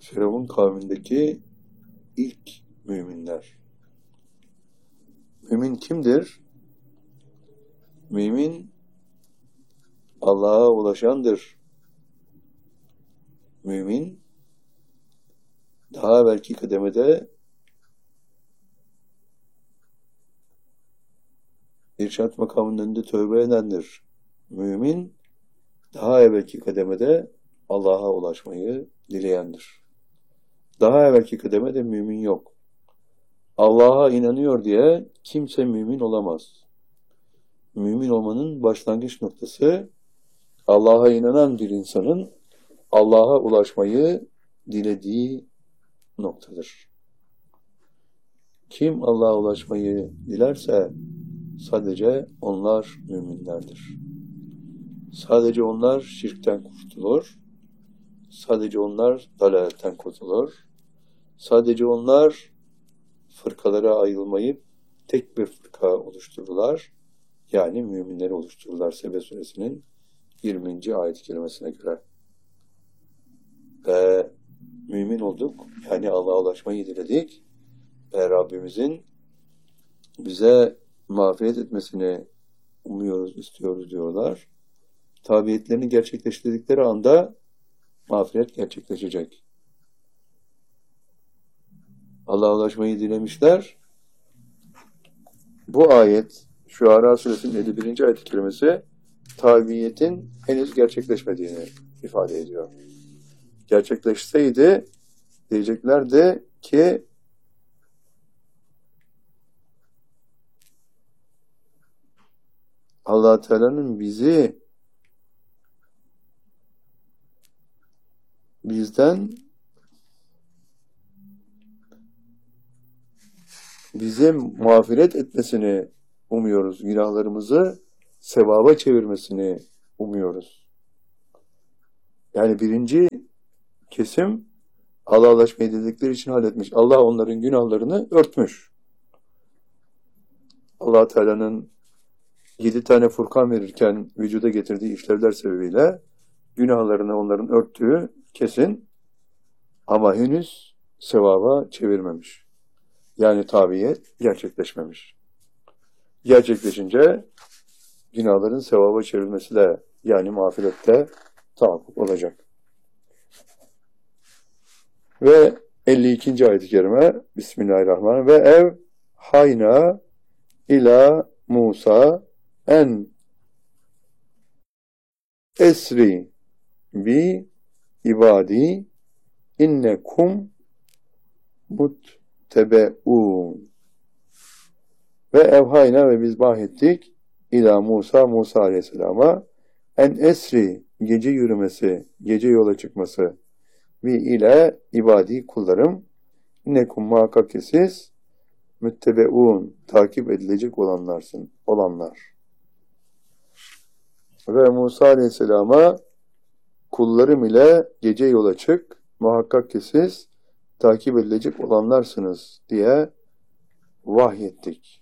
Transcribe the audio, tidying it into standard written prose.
Firavun kavmindeki ilk müminler. Mümin kimdir? Mümin Allah'a ulaşandır. Mümin daha evvelki kademede irşat makamının önünde tövbe edendir. Mümin daha evvelki kademede Allah'a ulaşmayı dileyendir. Daha evvelki kademede mümin yok. Allah'a inanıyor diye kimse mümin olamaz. Mümin olmanın başlangıç noktası Allah'a inanan bir insanın Allah'a ulaşmayı dilediği noktadır. Kim Allah'a ulaşmayı dilerse sadece onlar müminlerdir. Sadece onlar şirkten kurtulur. Sadece onlar dalaletten kurtulur. Sadece onlar fırkalara ayrılmayıp tek bir fırka oluştururlar. Yani müminleri oluştururlar Sebe suresinin 20. ayet-i kerimesine göre. Ve mümin olduk. Yani Allah'a ulaşmayı diledik. Ve Rabbimizin bize mağfiret etmesini umuyoruz, istiyoruz diyorlar. Tabiyetlerini gerçekleştirdikleri anda mağfiret gerçekleşecek. Allah'a ulaşmayı dilemişler. Bu ayet, Şuara suresinin 51. ayet-i kerimesi tabiyetin henüz gerçekleşmediğini ifade ediyor. Gerçekleşseydi diyeceklerdi ki Allah Teala'nın bize mağfiret etmesini umuyoruz. Günahlarımızı sevaba çevirmesini umuyoruz. Yani birinci kesim Allah'a ulaşmayı dedikleri için halletmiş. Allah onların günahlarını örtmüş. Allah Teala'nın 7 tane Furkan verirken vücuda getirdiği işlevler sebebiyle günahlarını onların örttüğü kesin ama henüz sevaba çevirmemiş. Yani tabiyet gerçekleşmemiş. Gerçekleşince günahların sevaba çevrilmesi de yani mağfirette tahakkuk olacak. Ve 52. ayet-i kerime Bismillahirrahmanirrahim. Ve ev hayna ila Musa en esri bi ibadi innekum muttebeun. Ve evhayna ve biz vahyettik ila Musa aleyhisselama en esri gece yürümesi, gece yola çıkması ve ile ibadi kullarım innekum muhakkak ki siz müttebeun takip edilecek olanlar. Ve Musa aleyhisselama kullarım ile gece yola çık muhakkak ki siz takip edilecek olanlarsınız diye vahyettik.